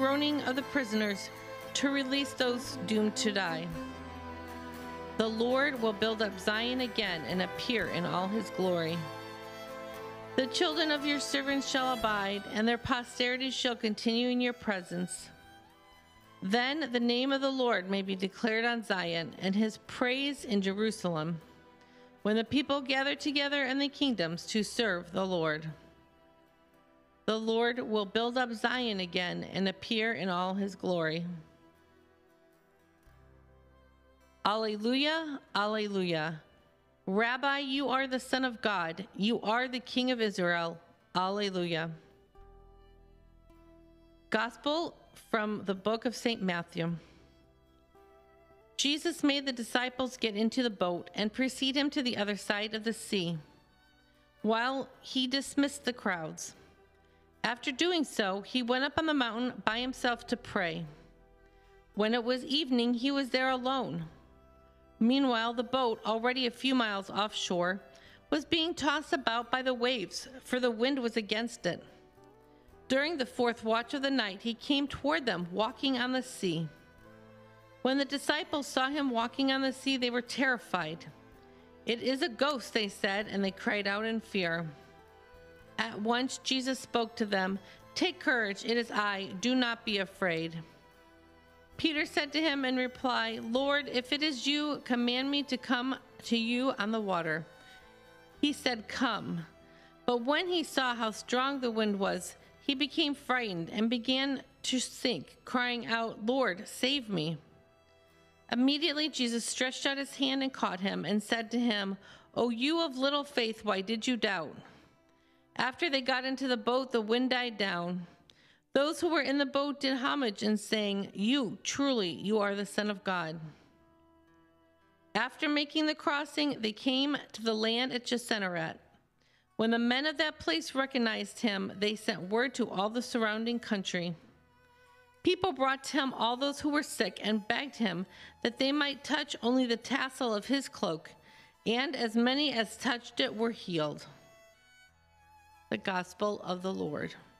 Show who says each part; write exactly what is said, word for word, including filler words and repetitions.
Speaker 1: groaning of the prisoners, to release those doomed to die. The Lord will build up Zion again and appear in all his glory. The children of your servants shall abide, and their posterity shall continue in your presence. Then the name of the Lord may be declared on Zion, and his praise in Jerusalem, when the people gather together in the kingdoms to serve the Lord. The Lord will build up Zion again and appear in all his glory. Alleluia, alleluia. Rabbi, you are the Son of God. You are the King of Israel. Alleluia. Gospel from the book of Saint Matthew. Jesus made the disciples get into the boat and precede him to the other side of the sea, while he dismissed the crowds. After doing so, he went up on the mountain by himself to pray. When it was evening, he was there alone. Meanwhile, the boat, already a few miles offshore, was being tossed about by the waves, for the wind was against it. During the fourth watch of the night, he came toward them, walking on the sea. When the disciples saw him walking on the sea, they were terrified. "It is a ghost," they said, and they cried out in fear. At once Jesus spoke to them, "Take courage, it is I, do not be afraid." Peter said to him in reply, "Lord, if it is you, command me to come to you on the water." He said, "Come." But when he saw how strong the wind was, he became frightened and began to sink, crying out, "Lord, save me." Immediately Jesus stretched out his hand and caught him and said to him, "O you of little faith, why did you doubt?" After they got into the boat, the wind died down. Those who were in the boat did homage and sang, "You, truly, you are the Son of God." After making the crossing, they came to the land at Gennesaret. When the men of that place recognized him, they sent word to all the surrounding country. People brought to him all those who were sick and begged him that they might touch only the tassel of his cloak, and as many as touched it were healed. The Gospel of the Lord.